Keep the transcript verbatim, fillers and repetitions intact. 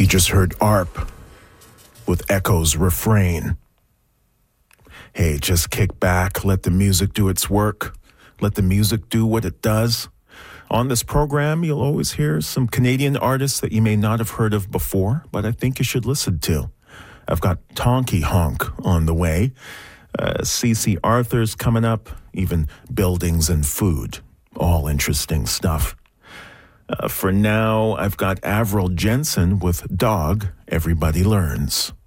You just heard A R P with Echo's Refrain. Hey, just kick back, let the music do its work, let the music do what it does. On this program, you'll always hear some Canadian artists that you may not have heard of before, but I think you should listen to. I've got Tonky Honk on the way, uh, C C Arthur's coming up, even Buildings and Food. All interesting stuff. Uh, for now, I've got Avril Jensen with Dog, Everybody Learns.